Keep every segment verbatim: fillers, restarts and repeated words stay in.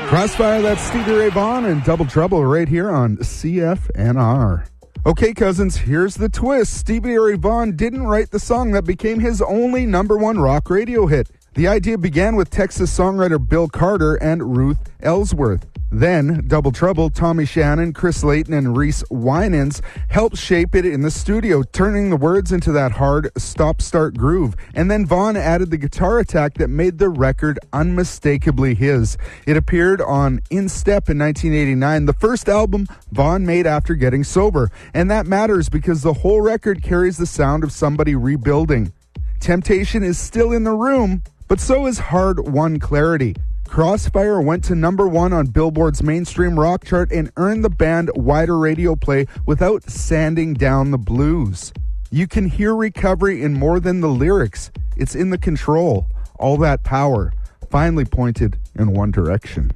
Crossfire, that's Stevie Ray Vaughan and Double Trouble right here on C F N R. Okay, cousins, here's the twist. Stevie Ray Vaughan didn't write the song that became his only number one rock radio hit. The idea began with Texas songwriter Bill Carter and Ruth Ellsworth. Then, Double Trouble, Tommy Shannon, Chris Layton, and Reese Winans helped shape it in the studio, turning the words into that hard stop-start groove. And then Vaughan added the guitar attack that made the record unmistakably his. It appeared on In Step in nineteen eighty-nine, the first album Vaughan made after getting sober. And that matters because the whole record carries the sound of somebody rebuilding. Temptation is still in the room, but so is Hard-Won Clarity. Crossfire went to number one on Billboard's mainstream rock chart and earned the band wider radio play without sanding down the blues. You can hear recovery in more than the lyrics. It's in the control. All that power finally pointed in one direction.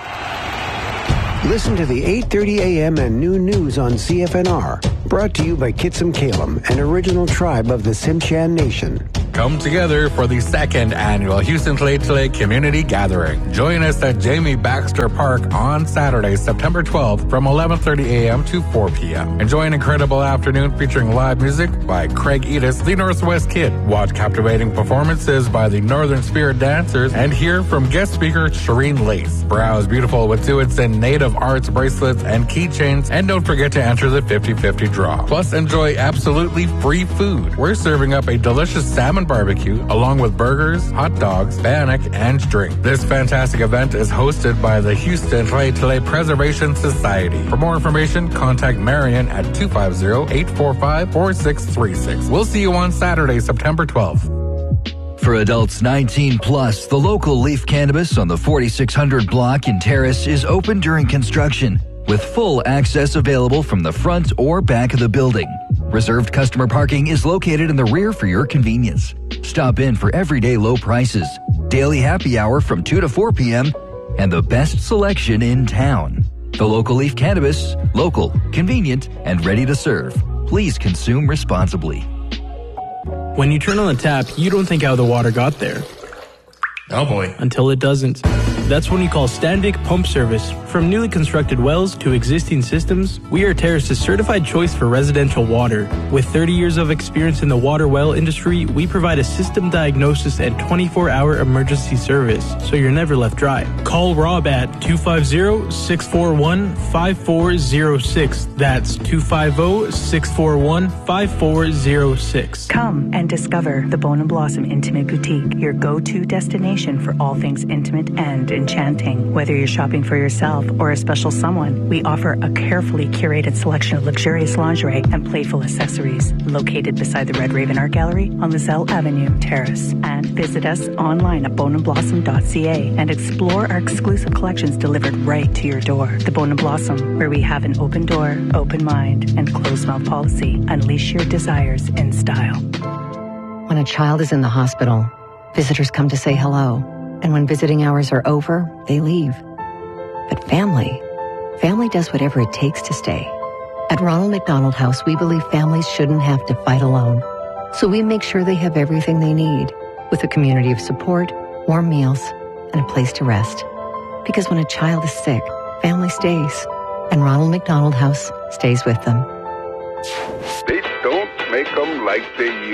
Listen to the eight thirty a.m. and noon news on C F N R. Brought to you by Kitsum Kalem, an original tribe of the Tsimshian Nation. Come together for the second annual Houston Tule Community Gathering. Join us at Jamie Baxter Park on Saturday, September twelfth from eleven thirty a.m. to four p.m. Enjoy an incredible afternoon featuring live music by Craig Edis, the Northwest Kid. Watch captivating performances by the Northern Spirit Dancers and hear from guest speaker Shireen Lace. Browse beautiful Wet'suwet'en and native arts bracelets and keychains, and don't forget to enter the fifty-fifty draw. Plus, enjoy absolutely free food. We're serving up a delicious salmon barbecue along with burgers, hot dogs, bannock, and drink. This fantastic event is hosted by the Houston Tule Preservation Society. For more information, contact Marion at two five zero, eight four five, four six three six. We'll see you on Saturday, September twelfth. For adults nineteen plus, the local Leaf Cannabis on the forty-six hundred block in Terrace is open during construction, with full access available from the front or back of the building. Reserved customer parking is located in the rear for your convenience. Stop in for everyday low prices, daily happy hour from two to four p.m., and the best selection in town. The local Leaf Cannabis, local, convenient, and ready to serve. Please consume responsibly. When you turn on the tap, you don't think how the water got there. Oh boy. Until it doesn't. That's when you call Standvik Pump Service. From newly constructed wells to existing systems, we are Terrace's certified choice for residential water. With thirty years of experience in the water well industry, we provide a system diagnosis and twenty-four hour emergency service, so you're never left dry. Call Rob at two five zero, six four one, five four zero six. That's two five zero, six four one, five four zero six. Come and discover the Bone and Blossom Intimate Boutique, your go-to destination for all things intimate and enchanting. Whether you're shopping for yourself or a special someone, we offer a carefully curated selection of luxurious lingerie and playful accessories. Located beside the Red Raven Art Gallery on Lizelle Avenue, Terrace. And visit us online at bone and blossom dot c a and explore our exclusive collections delivered right to your door. The Bone and Blossom, where we have an open door, open mind, and closed mouth policy. Unleash your desires in style. When a child is in the hospital, visitors come to say hello. And when visiting hours are over, they leave. But family, family does whatever it takes to stay. At Ronald McDonald House, we believe families shouldn't have to fight alone. So we make sure they have everything they need, with a community of support, warm meals, and a place to rest. Because when a child is sick, family stays. And Ronald McDonald House stays with them. They don't make them like they used